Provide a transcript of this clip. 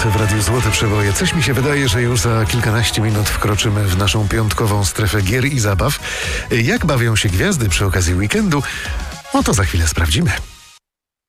w Radiu Złote Przeboje. Coś mi się wydaje, że już za kilkanaście minut wkroczymy w naszą piątkową strefę gier i zabaw. Jak bawią się gwiazdy przy okazji weekendu? O to za chwilę sprawdzimy.